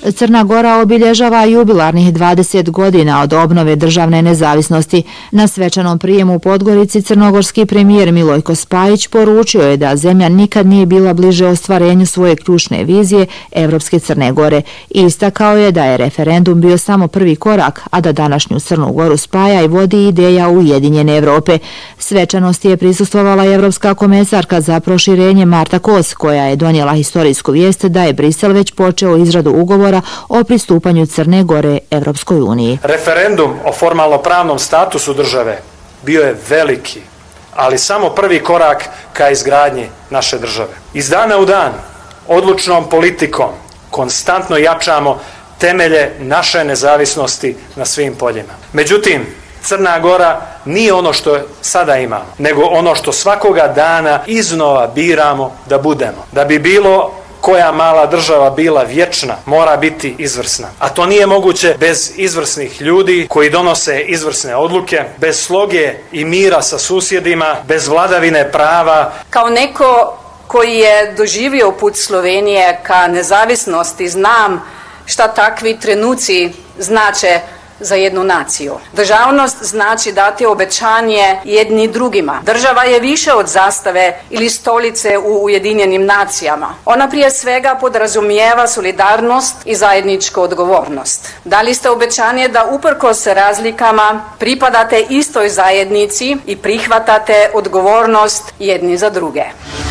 Crna Gora obilježava jubilarnih 20 godina od obnove državne nezavisnosti. Na svečanom prijemu u Podgorici crnogorski premijer Milojko Spajić poručio je da zemlja nikad nije bila bliže ostvarenju svoje ključne vizije evropske Crne Gore. Istakao je da je referendum bio samo prvi korak, a da današnju Crnu Goru spaja i vodi ideja Ujedinjene Evrope. Svečanosti je prisustvovala i evropska komesarka za proširenje Marta Kos, koja je donijela historijsku vijest da je Brisel već počeo izradu ugovora o pristupanju Crne Gore Evropskoj uniji. Referendum o formalno-pravnom statusu države bio je veliki, ali samo prvi korak ka izgradnji naše države. Iz dana u dan, odlučnom politikom, konstantno jačamo temelje naše nezavisnosti na svim poljima. Međutim, Crna Gora nije ono što sada imamo, nego ono što svakoga dana iznova biramo da budemo. Da bi bilo koja mala država bila vječna, mora biti izvrsna. A to nije moguće bez izvrsnih ljudi koji donose izvrsne odluke, bez sloge i mira sa susjedima, bez vladavine prava. Kao neko koji je doživio put Slovenije ka nezavisnosti, znam šta takvi trenuci znače za jednu naciju. Državnost znači dati obećanje jedni drugima. Država je više od zastave ili stolice u Ujedinjenim nacijama. Ona prije svega podrazumijeva solidarnost i zajedničku odgovornost. Dali ste obećanje da uprkos razlikama pripadate istoj zajednici i prihvatate odgovornost jedni za druge.